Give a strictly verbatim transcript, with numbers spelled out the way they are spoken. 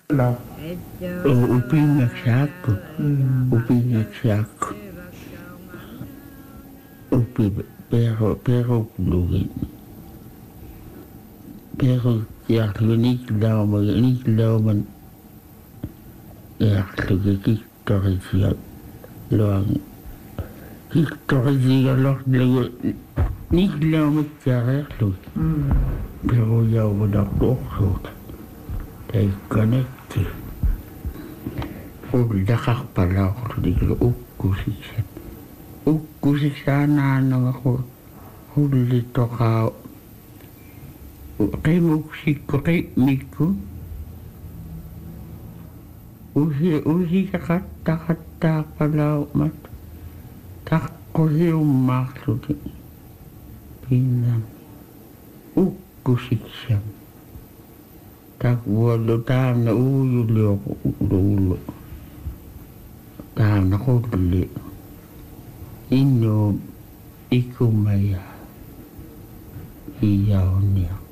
No. Upinga saco. Upinga saco. Upi pero pero lugin. Pero ya ni daw mag ni daw man ya lugik torisia loang torisia lo lugu ni daw mag kaya lu. Pero ya wala ko so. They connect. Oh, dakak pala ako dito ukusisan. Ukusisan na nang ako huli to ka. Kay musik ko kay Miko. Usi usi kata kata pala mat. Tak ko yung maksud. Pinang ukusisan. Tak wala tam na ulo ko ulo. Tam na ko dili. Inyo ikumaya. Iyaw niya.